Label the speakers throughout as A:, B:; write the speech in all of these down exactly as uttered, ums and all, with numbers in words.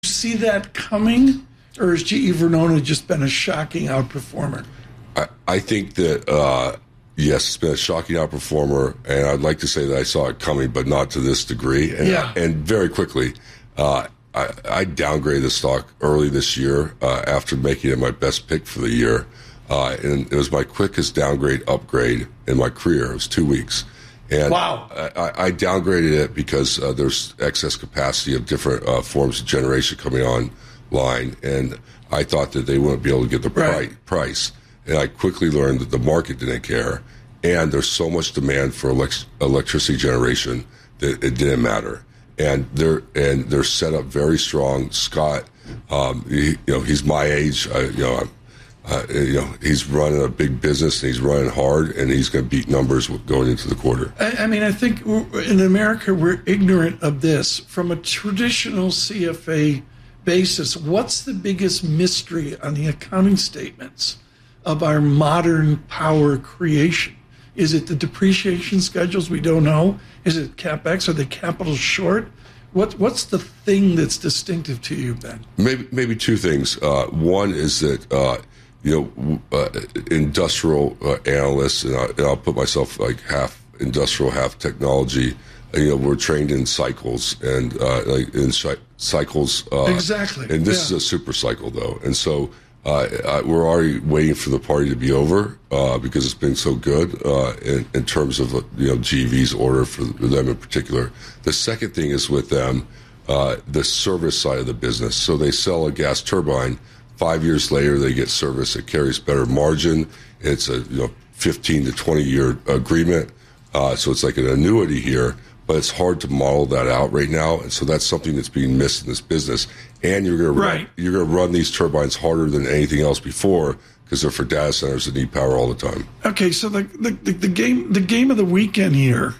A: see that coming, or has G E Vernona just been a shocking outperformer?
B: I, I think that, uh, yes, it's been a shocking outperformer, and I'd like to say that I saw it coming, but not to this degree. And,
A: yeah.
B: and very quickly, uh, I, I downgraded the stock early this year uh, after making it my best pick for the year. Uh, and it was my quickest downgrade upgrade in my career. It was two weeks. And
A: wow.
B: I, I downgraded it because uh, there's excess capacity of different uh, forms of generation coming online, and I thought that they wouldn't be able to get the
A: right.
B: pri- price. And I quickly learned that the market didn't care, and there's so much demand for elect- electricity generation that it didn't matter. And they're and they're set up very strong. Scott, um, he, you know, he's my age. I, you know, I'm, Uh, you know, he's running a big business and he's running hard, and he's going to beat numbers going into the quarter.
A: I, I mean, I think in America we're ignorant of this. From a traditional C F A basis, what's the biggest mystery on the accounting statements of our modern power creation? Is it the depreciation schedules we don't know? Is it CapEx? Are they capital short? What What's the thing that's distinctive to you, Ben?
B: Maybe maybe two things. Uh, one is that uh, you know uh, industrial uh, analysts, and, I, and I'll put myself like half industrial, half technology. You know, we're trained in cycles and uh, like in cy- cycles. Uh,
A: exactly.
B: And this
A: yeah.
B: is a super cycle, though, and so. Uh, I, we're already waiting for the party to be over uh, because it's been so good uh, in, in terms of you know G V's order for them in particular. The second thing is with them, uh, the service side of the business. So they sell a gas turbine. Five years later, they get service that carries better margin. It's a you know fifteen to twenty year agreement. Uh, so it's like an annuity here. But it's hard to model that out right now, and so that's something that's being missed in this business. And you're going
A: right.
B: to you're going to run these turbines harder than anything else before because they're for data centers that need power all the time.
A: Okay, so the the, the, the game the game of the weekend here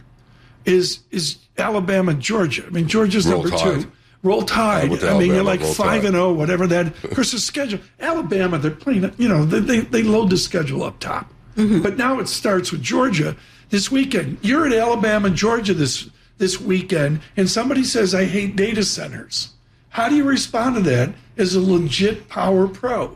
A: is is Alabama Georgia. I mean Georgia's
B: Roll
A: number
B: Tide.
A: two. Roll Tide. I mean
B: Alabama,
A: you're like
B: Roll
A: five
B: Tide.
A: and zero, whatever that. Of course, the schedule. Alabama, they're playing. You know, they they, they load the schedule up top. Mm-hmm. But now it starts with Georgia this weekend. You're at Alabama, Georgia this. this weekend, and somebody says, I hate data centers. How do you respond to that as a legit power pro?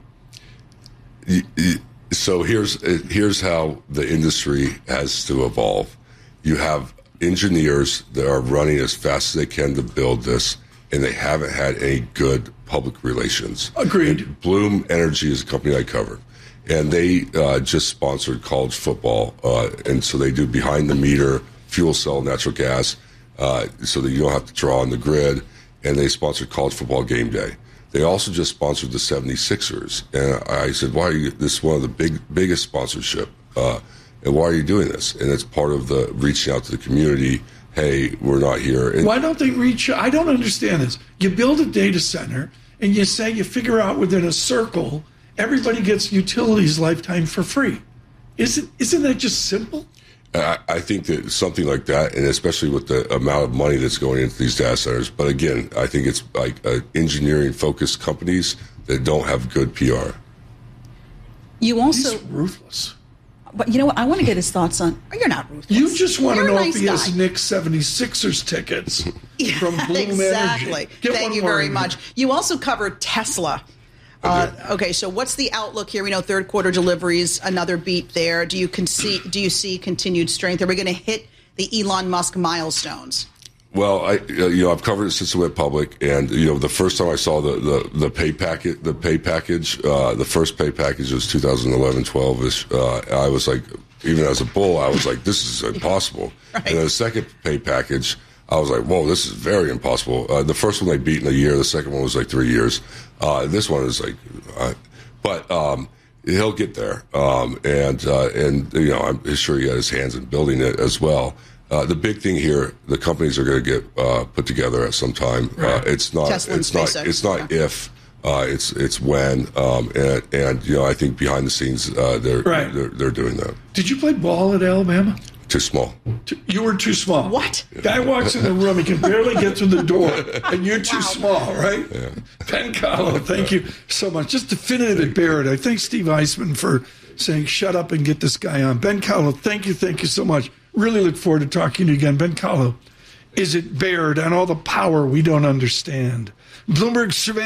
B: So here's here's how the industry has to evolve. You have engineers that are running as fast as they can to build this, and they haven't had any good public relations.
A: Agreed.
B: And Bloom Energy is a company I cover, and they uh, just sponsored college football, uh, and so they do behind-the-meter fuel cell natural gas, Uh, so that you don't have to draw on the grid, and they sponsored college football game day. They also just sponsored the seventy-sixers, and I said, why are you, this is one of the big, biggest sponsorship, uh, and why are you doing this? And it's part of the reaching out to the community, hey, we're not here. And
A: why don't they reach, I don't understand this. You build a data center, and you say you figure out within a circle, everybody gets utilities lifetime for free. Isn't, isn't that just simple?
B: I, I think that something like that, and especially with the amount of money that's going into these data centers, but again, I think it's like uh, engineering-focused companies that don't have good P R.
C: You also
A: He's ruthless.
C: But you know what? I want to get his thoughts on. Oh, you're not ruthless.
A: You just want
C: You're
A: to know
C: a nice
A: if he
C: guy.
A: has Knicks seventy-sixers tickets
C: Yeah,
A: from Bloom
C: exactly.
A: Energy. Get
C: Thank
A: one
C: you
A: more
C: very
A: in.
C: much. You also covered Tesla. Uh, okay, so what's the outlook here? We know third quarter deliveries, another beat there. Do you con- see, do you see continued strength? Are we going to hit the Elon Musk milestones?
B: Well, I you know I've covered it since it went public, and you know the first time I saw the the, the pay packet, the pay package, uh, the first pay package was two thousand eleven, twelve ish. Uh, I was like, even as a bull, I was like, this is impossible.
C: Right.
B: And then the second pay package, I was like, whoa, this is very impossible. Uh, the first one they beat in a year. The second one was like three years. Uh, this one is like, uh, but um, he'll get there. Um, and, uh, and, you know, I'm sure he got his hands in building it as well. Uh, the big thing here, the companies are going to get uh, put together at some time.
A: Right.
B: Uh, it's not,
C: Tesla and
B: it's not,
C: SpaceX.
B: it's not
C: Yeah.
B: if, uh, it's, it's when. Um, and, and, you know, I think behind the scenes, uh, they're,
A: Right.
B: they're, they're doing that.
A: Did you play ball at Alabama?
B: Too small.
A: Too- You were too small.
C: What?
A: Guy walks in the room, he can barely get through the door, and you're too
C: Wow.
A: small, right? Yeah. Ben Kahlo, thank you so much. Just definitive at Barrett. I thank Steve Eisman for saying, shut up and get this guy on. Ben Kahlo, thank you, thank you so much. Really look forward to talking to you again. Ben Kahlo, is it bared on all the power we don't understand? Bloomberg surveillance